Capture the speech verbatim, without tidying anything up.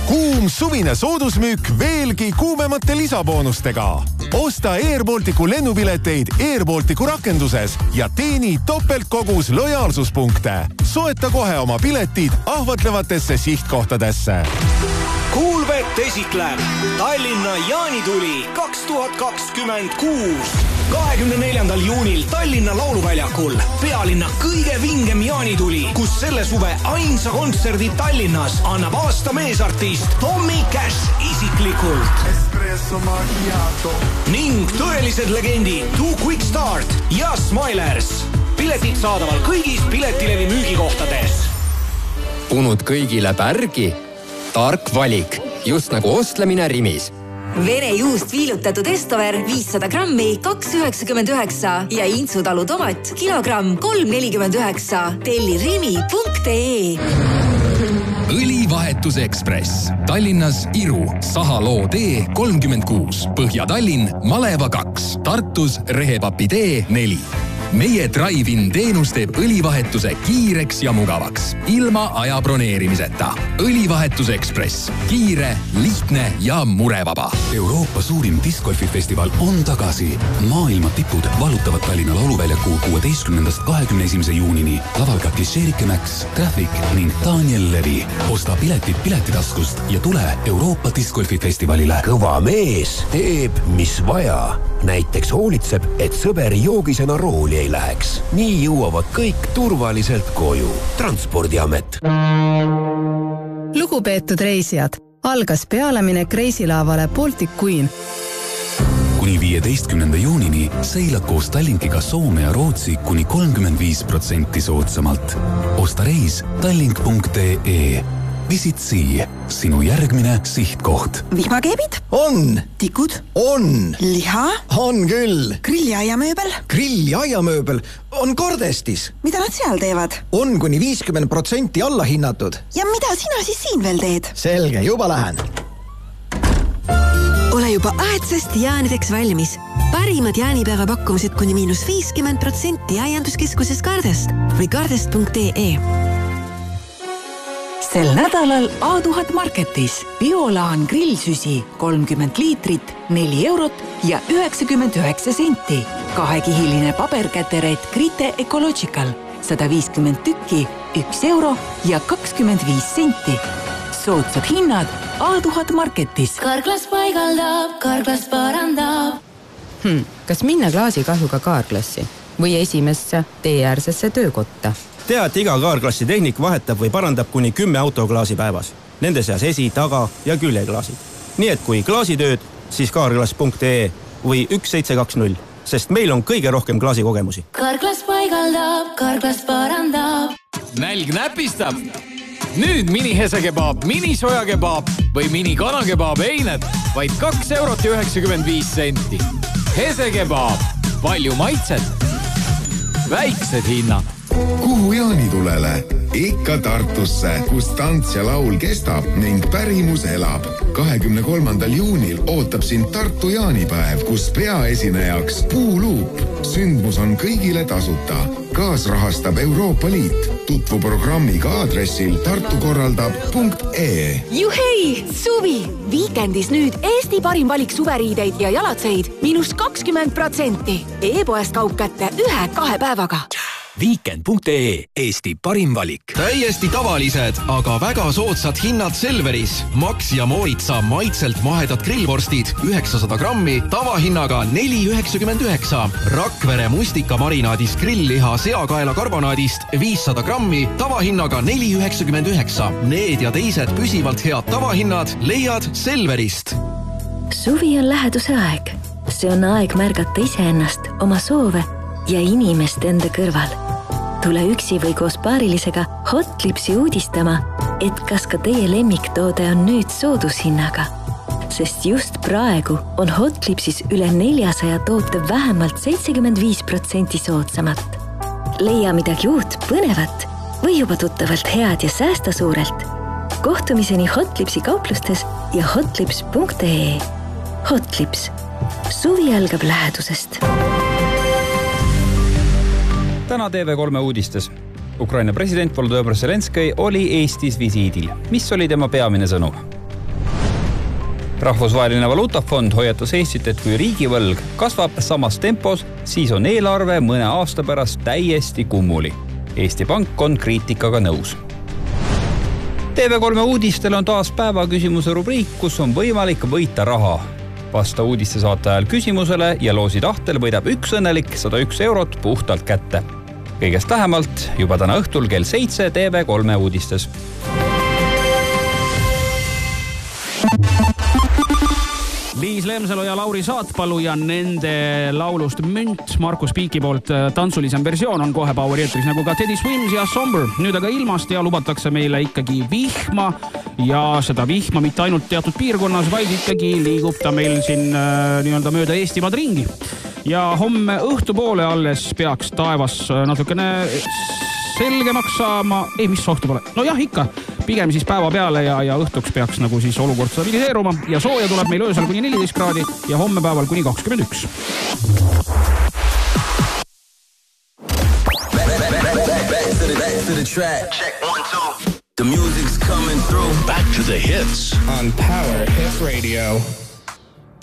Kuum suvine soodusmüük veelgi kuumemate lisaboonustega. Osta Air Balticu lennupileteid Air Balticu rakenduses ja teeni topeltkogus lojaalsuspunkte. Soeta kohe oma piletid ahvatlevatesse sihtkohtadesse. Kuulvet esitleb Tallinna jaanituli kaks tuhat kakskümmend kuus. kahekümne neljandal juunil Tallinna lauluväljakul pealinna kõige vingem jaanituli, kus selle suve ainsa kontserdi Tallinnas annab aasta meesartist Tommy Cash isiklikult. Ning tõelised legendid Too Quick Start ja Smilers. Piletid saadaval kõigis piletilevi müügikohtades. Punud kõigile pärgi? Tark valik, just nagu ostlemine Rimis. Vene juust viilutatud Estover viissada grammi kaks üheksakümmend üheksa ja Intsutalu tomat kilogramm kolm nelikümmend üheksa. Telli rimi punkt ee. Õlivahetus Ekspress. Tallinnas Iru, Sahaloo tee kolmkümmend kuus, Põhja-Tallinn, Maleva kaks, Tartus Rehepapi tee neli. Meie Drive-in teenus teeb õlivahetuse kiireks ja mugavaks, ilma aja broneerimiseta. Õlivahetus Ekspress. Kiire, lihtne ja murevaba. Euroopa suurim discgolfifestival on tagasi. Maailma tipud valutavad Tallinna lauluväljaku kuueteistkümnendast kahekümne esimese juunini. Laval ka Klišerike Max, Traffic ning Daniel Levi. Osta piletid piletitaskust ja tule Euroopa discgolfifestivalile. Kõva mees teeb, mis vaja. Näiteks hoolitseb, et sõber joogisena rooli ei läheks. Nii jõuavad kõik turvaliselt koju. Transpordiamet. Lugupeetud reisijad, algas pealeminek reisilaavale Baltic Queen. Kuni viieteistkümnenda juunini seilad koos Tallinkiga Soome ja Rootsi kuni kolmkümmend viis protsenti soodsamalt. Osta reis tallink punkt ee. Visit Sea, sinu järgmine sihtkoht. Vihmakeebid? On. Tikud? On. Liha? On küll. Grilliaiamööbel? Grilliaiamööbel on Kordestis. Mida nad seal teevad? On kuni viiskümmend protsenti alla hinnatud. Ja mida sina siis siin veel teed? Selge, juba lähen. Ole juba aedsest jäänideks valmis. Parimad jäänipääva pakkumised kuni miinus viiskümmend protsenti aianduskeskuses Kardest või kardest punkt ee. Sel nädalal A tuhat Marketis Biolaan grillsüsi kolmkümmend liitrit, neli eurot ja üheksakümmend üheksa senti. Kahekihiline paberkäteret Grite Ecological sada viiskümmend tükki, üks euro ja kakskümmend viis senti. Soodsad hinnad A tuhat Marketis. Karklas paigaldab, Karklas parandab. Hmm, kas minna klaasikahjuga kaarklassi või esimesse teeäärsesse töökotta? Tea, et iga kaarklassi tehnik vahetab või parandab kuni kümme autoklaasi päevas. Nende seas esi, taga ja küljeklaasid. Nii et kui klaasitööd, siis kaarklass punkt ee või üks seitse kaks null, sest meil on kõige rohkem klaasikogemusi. Karklas paigaldab, Karklas parandab. Nälg näpistab. Nüüd mini hesekebaab, mini sojakebaab või mini kanakebaab einet vaid kaks eurot ja üheksakümmend viis senti. Hesekebaab. Palju maitset. Väiksed hinnad. Kuhu jaanitulele? Ikka Tartusse, kus tants ja laul kestab ning pärimus elab. kahekümne kolmandal juunil ootab sind Tartu jaanipäev, kus peaesinejaks Puuluup. Sündmus on kõigile tasuta. Kaasrahastab Euroopa Liit. Tutvu programmiga aadressil tartukorraldab punkt ee. Juhei, suvi! Viikendis nüüd Eesti parim valik suveriideid ja jalatseid miinus kakskümmend protsenti. E-poest kaup kätte ühe-kahe päevaga. Viikend punkt ee, Eesti parim valik. Täiesti tavalised, aga väga soodsad hinnad Selveris. Max ja Moritsa maitselt mahedad grillvorstid üheksasada grammi tavahinnaga neli üheksakümmend üheksa. Rakvere mustika marinaadis grillliha seakaela karbonaadist viissada grammi tavahinnaga neli üheksakümmend üheksa. Need ja teised püsivalt head tavahinnad leiad Selverist. Suvi on läheduse aeg. See on aeg märgata iseennast, oma soove ja inimest enda kõrval. Tule üksi või koos paarilisega Hotlipsi uudistama, et kas ka teie lemmiktoode on nüüd soodushinnaga. Sest just praegu on Hotlipsis üle neljasaja toote vähemalt seitsekümmend viis protsenti soodsamat. Leia midagi uut, põnevat või juba tuttavalt head ja säästa suurelt. Kohtumiseni Hotlipsi kauplustes ja hotlips punkt ee. Hotlips. Suvi algab lähedusest. Täna T V kolme uudistes. Ukraina president Volodõmõr Zelenskõi oli Eestis visiidil. Mis oli tema peamine sõnum? Rahvusvaheline valuutafond hoiatas Eestit, et kui riigivõlg kasvab samas tempos, siis on eelarve mõne aasta pärast täiesti kummuli. Eesti Pank on kriitikaga nõus. T V kolme uudistel on taas päevaküsimuse rubriik, kus on võimalik võita raha. Vasta uudiste saate ajal küsimusele ja loosi tahtel võidab üks õnnelik sada üks eurot puhtalt kätte. Kõigest lähemalt juba täna õhtul kell seitse T V kolme uudistes. Liis Lemsalu ja Lauri Saatpalu ja nende laulust Münt Markus Piiki poolt tantsulisem versioon on kohe Poweri eetris nagu ka Teddy Swims ja Somber. Nüüd aga ilmast ja lubatakse meile ikkagi vihma ja seda vihma mitte ainult teatud piirkonnas, vaid ikkagi liigub ta meil siin äh, nii-öelda mööda Eestimaad ringi. Ja homme õhtupoole alles peaks taevas natukene selgemaks saama. Ei, mis ohtu pole? No jah, ikka. Pigem siis päeva peale ja, ja õhtuks peaks nagu siis olukord stabiliseeruma ja sooja tuleb meil öösel kuni neliteist kraadi ja homme päeval kuni kakskümmend üks. The music's coming through. Back to the hits on Power Hit Radio.